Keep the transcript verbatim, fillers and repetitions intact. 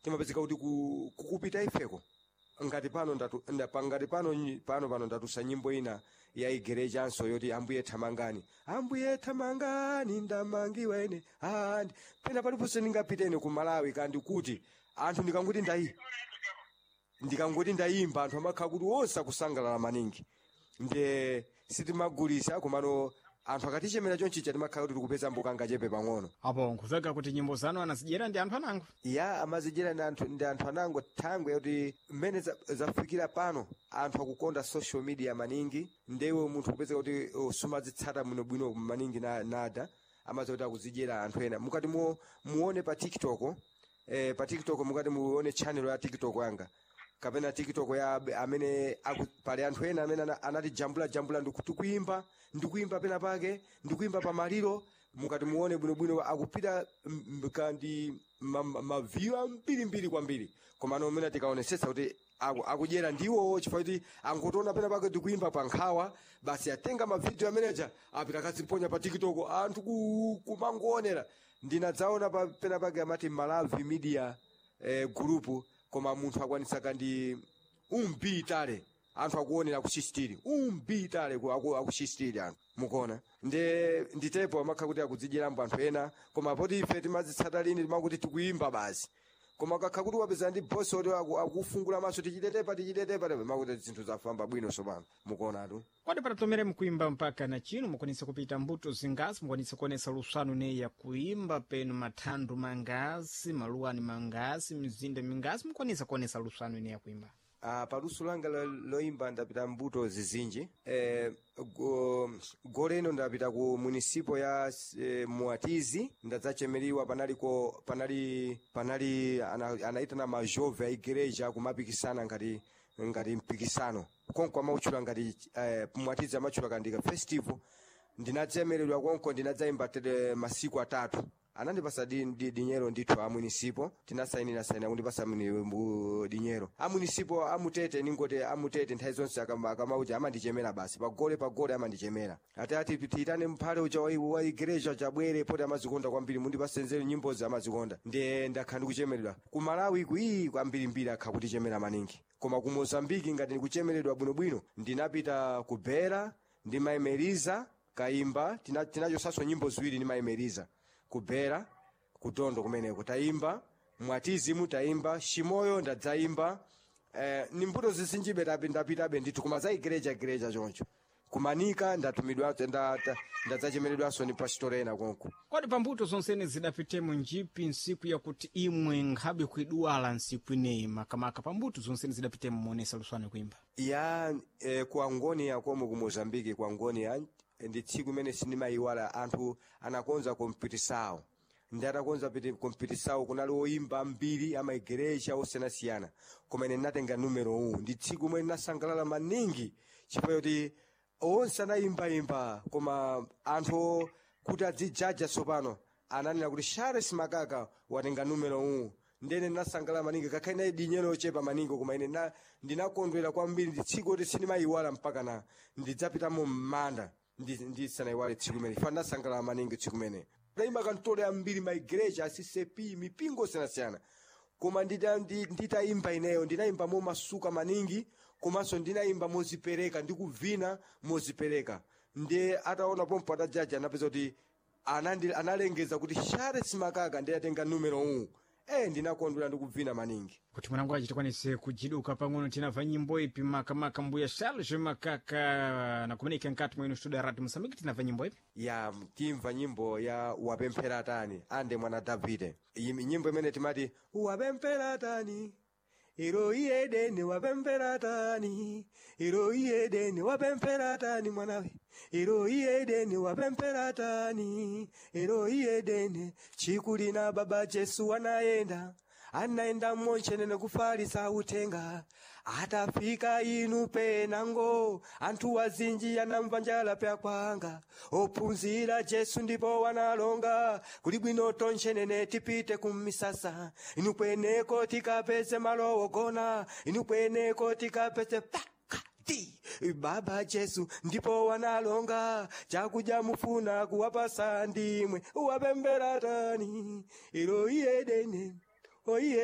timapezeka kuti ku- kukupita ifeko ngati pano ndatu nda- ngati pano nyi- pano pano ndatusa nyimbo ina ya igerechanso yoti ambuye thamangani ambuye thamangani ndamangiwa ine andi pena paliponse ndingapitene ku Malawi kandi kuti anthu ndikanguti ndayi ndikanguti ndayimba anthu amakhala kuti onse akusangalala maningi nde sitimagulisa komano anthu akatichemera chonchicha timakhala kuti tikupeza mbukanga chepe pang'ono apo nkuveka kuti nyimbo zanu anazidyera ndi anthu anango ya amazidyera ndi anthu ndi anthu anango thangwe yakuti mmene za- zafikira pano anthu akukonda social media maningi ndewe munthu kupezeka kuti oh, sumazitsata bwinobwino maningi na, nada amaza kuti akuzidyera anthu ena mukati mu, muone pa tiktok eh, pa tiktok mukati muone channel ya tiktok yanga kapena tiktok ya abe- amene aku- pali anthu ena amene ana- anati jambula jambula ndikuimba ndikuimba pena pake ndikuimba pa maliro mukati muone bwinobwino akupita m- m- kandi maviyu ambirimbiri kwambiri komano amene tikaonesesa kuti aku- akudyera ndiwo chifukwa kuti angotiona pena pake ndikuimba pa nkhawa basi atenga mavidiyo ameneja apita akaziponya pa tiktok anthu ku- kumangoonera ndinadzaona pa- pena pake amati Malawi media eh, group koma munthu akwanisa kandi umbitale anthu akuonera kuchistiri umbitale akuchistiri anthu mukuona nde nditepo amakha kuti akudzidyeramo anthu ena koma poti ife timazitsata lini timakuti tikuimba basi koma kakha kuti wapeza ndi bosi oti aku- akufungula maso tichitetepa tichitetepa makuti zinthu zafamba bwino sopano mukuonatu kodi patatomere mukuimba mpaka na chino mukwanisa kupita mbuto zingazi mukwanisa kuonesa lusanu ne ya kuimba penu mathandu mangazi maluwani mangazi mizinda mingazi mukwanisa kuonesa lusanu ne ya kuimba Ah, paluso langa lo- loimba ndapita mbuto zizinji eh, go, goleno ndapita ku munisipo ya eh, Muatizi ndadzachemeriwa panaliko panali panali ana, anaitana majove a igreja kumapikisana ngati ngati mpikisano konko amauchula ngati eh, Muatizi amachula kandika festival ndinadzemeredwa konko ndinadzaimba tete masiku atatu anandipasa di, di, dinyero ndithu a munisipo tinasainira saina kundipasa muni mbu- dinyero a munisipo amutete ningoti amutete nthawi zonse akama- akamauti amandichemera basi pagole pagole amandichemera ati ati tiyitane mphale uja wa- wa igereja chabwere poti amazikonda kwambiri mundipasenzere nyimbozi amazikonda nde ndakha ndikuchemeredwa ku Malawi ku iyi kwambirimbiri akha kutichemera maningi koma ku Mozambiki ngati ndikuchemeredwa bwinobwino ndinapita ku Bera ndimayimeriza kaimba tina- tinachosaso nyimbo ziwiri ndimayimeriza kubera kutondo kumeneko taimba Mwatizimu taimba Shimoyo ndadzaimba eh, ni mbuto zisinjibe tapi ndapitabe ndithu koma za igereja igereja choncho kumanika ndatumidwa nda- nda- ndadzachemeredwanso ni pastorena konko kodi pambuto zonsene zidapitemo njipi nsiku yakuti imwe nkhabe kuiduwala nsiku ineyi makamaka pambuto zonsene zidapitemo muonesa lusanu kuimba ya eh, ku Angonia komwe ku Mozambiki ku Angonia ndi tsiku imene sindimayiwala anthu anakonza kompitisawo ndi atakonza piti kompitisawo kunali oyimba mbiri amaigereja osiyanasiyana koma ine ndinatenga numero uwu ndi tsiku imene ndinasangalala maningi chifukwa kuti onse anayimbayimba koma anthu kuti adzijaja tsopano ananena kuti Charles Makaka watenga numero uwu ndene ndinasangalala maningi kakhale nayi dinyero ochepa maningi koma ine na- ndinakondwera kwambiri ndi tsiku kuti sindimayiwala mpaka na ndidzapitamo m'manda ndi- ndisanayiwale tsiku imene ifa ndasangalala maningi tsiku imene ndayimba kantole ambiri maigereja asisepi mipingo osiyanasiyana koma ndita- ndi- nditayimba ineyo ndinayimba momasuka maningi komanso ndinayimba mozipereka ndikuvina mozipereka ndi ataona pompo atajaja anapeza kuti anandi- analengeza kuti Charles Makaka ndiye atenga numero uwu eh ndinakondwera ndikuvina maningi kuti mwanangu achi tikwanise kujiduka pang'ono tinamva nyimbo ipi makamaka mbuya Charles Makaka nakumeneka nkati mwenu studio ya Radio Mozambique tinamva nyimbo ipi ya timva nyimbo ya wapemphera tani ande mwana Davide Yim- nyimbo imene timati wapemphera tani iro iyedeni wapemphera tani iro iyedeni wapemphera tani mwanawe iro iyedeni wapemphera tani iro iyedeni chikulina baba Jesu anayenda anaenda monchenene kufalisa utenga atafika inu penango anthu wazinji anamva njala pya kwanga ophunzira Jesu ndipo wanalonga kuli bwino tonchenene tipite kumisasa inu kweneko tikapeze malo ogona inu kweneko tikapeze pakati baba Jesu ndipo wanalonga chakudya mufuna kuwapasa ndimwe wapemphera tani ilo iyedeni oiye